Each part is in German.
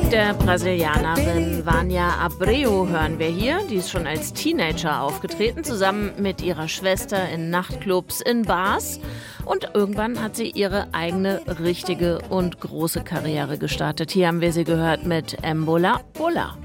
Musik der Brasilianerin Vânia Abreu hören wir hier. Die ist schon als Teenager aufgetreten, zusammen mit ihrer Schwester in Nachtclubs, in Bars. Und irgendwann hat sie ihre eigene richtige und große Karriere gestartet. Hier haben wir sie gehört mit Embola Bola.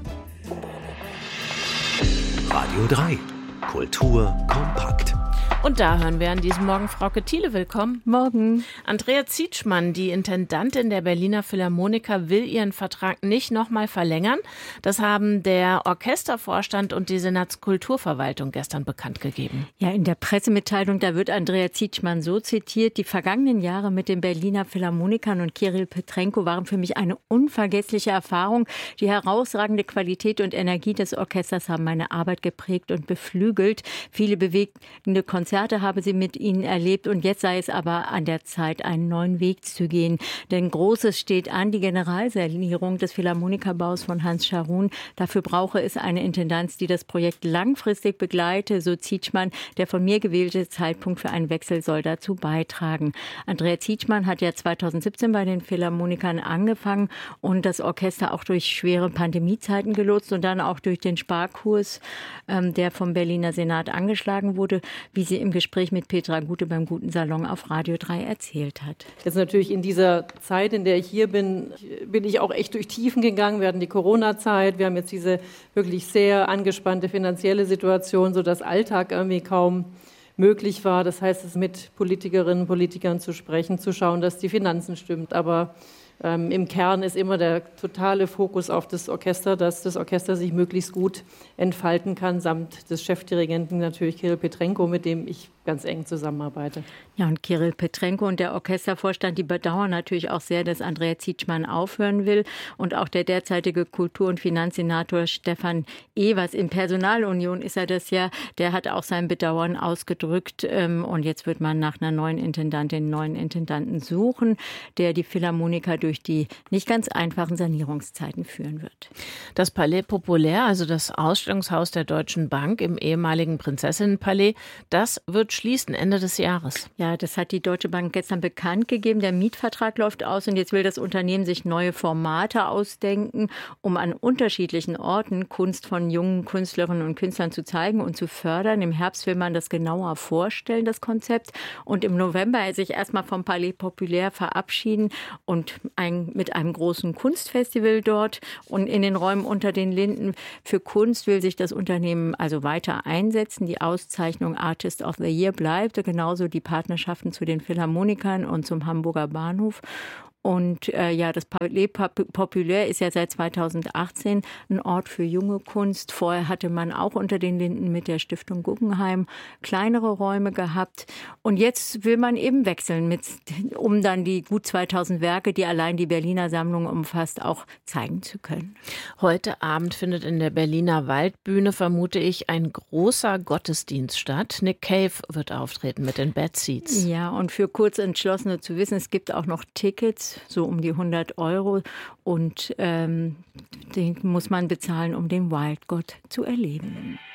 Radio 3. Kultur kompakt. Und da hören wir an diesem Morgen Frauke Thiele. Willkommen. Morgen. Andrea Zietschmann, die Intendantin der Berliner Philharmoniker, will ihren Vertrag nicht nochmal verlängern. Das haben der Orchestervorstand und die Senatskulturverwaltung gestern bekannt gegeben. Ja, in der Pressemitteilung, da wird Andrea Zietschmann so zitiert: Die vergangenen Jahre mit den Berliner Philharmonikern und Kirill Petrenko waren für mich eine unvergessliche Erfahrung. Die herausragende Qualität und Energie des Orchesters haben meine Arbeit geprägt und beflügelt. Viele bewegende Konzerte habe sie mit ihnen erlebt und jetzt sei es aber an der Zeit, einen neuen Weg zu gehen. Denn Großes steht an, die Generalsanierung des Philharmonikerbaus von Hans Scharoun. Dafür brauche es eine Intendanz, die das Projekt langfristig begleite, so Zietschmann. Der von mir gewählte Zeitpunkt für einen Wechsel soll dazu beitragen. Andrea Zietschmann hat ja 2017 bei den Philharmonikern angefangen und das Orchester auch durch schwere Pandemiezeiten gelotst und dann auch durch den Sparkurs, der vom Berliner Senat angeschlagen wurde, wie sie im Gespräch mit Petra Gute beim Guten Salon auf Radio 3 erzählt hat. Jetzt natürlich in dieser Zeit, in der ich hier bin ich auch echt durch Tiefen gegangen. Wir hatten die Corona-Zeit, wir haben jetzt diese wirklich sehr angespannte finanzielle Situation, sodass Alltag irgendwie kaum möglich war. Das heißt, es mit Politikerinnen und Politikern zu sprechen, zu schauen, dass die Finanzen stimmt. Aber im Kern ist immer der totale Fokus auf das Orchester, dass das Orchester sich möglichst gut entfalten kann, samt des Chefdirigenten natürlich Kirill Petrenko, mit dem ich ganz eng zusammenarbeite. Ja, und Kirill Petrenko und der Orchestervorstand, die bedauern natürlich auch sehr, dass Andrea Zietschmann aufhören will. Und auch der derzeitige Kultur- und Finanzsenator Stefan Evers, in Personalunion ist er das ja, der hat auch sein Bedauern ausgedrückt. Und jetzt wird man nach einer neuen Intendantin, neuen Intendanten suchen, der die Philharmoniker durch die nicht ganz einfachen Sanierungszeiten führen wird. Das Palais Populaire, also das Ausstellungshaus der Deutschen Bank im ehemaligen Prinzessinnenpalais, das wird schließen Ende des Jahres. Ja, das hat die Deutsche Bank gestern bekannt gegeben. Der Mietvertrag läuft aus und jetzt will das Unternehmen sich neue Formate ausdenken, um an unterschiedlichen Orten Kunst von jungen Künstlerinnen und Künstlern zu zeigen und zu fördern. Im Herbst will man das genauer vorstellen, das Konzept. Und im November sich erstmal vom Palais Populaire verabschieden und mit einem großen Kunstfestival dort und in den Räumen unter den Linden. Für Kunst will sich das Unternehmen also weiter einsetzen. Die Auszeichnung Artist of the Year bleibt, genauso die Partnerschaften zu den Philharmonikern und zum Hamburger Bahnhof. Und das Palais Populaire ist ja seit 2018 ein Ort für junge Kunst. Vorher hatte man auch unter den Linden mit der Stiftung Guggenheim kleinere Räume gehabt. Und jetzt will man eben wechseln, um dann die gut 2000 Werke, die allein die Berliner Sammlung umfasst, auch zeigen zu können. Heute Abend findet in der Berliner Waldbühne, vermute ich, ein großer Gottesdienst statt. Nick Cave wird auftreten mit den Bad Seats. Ja, und für Kurzentschlossene zu wissen, es gibt auch noch Tickets, so um die 100 € und den muss man bezahlen, um den Wildgott zu erleben.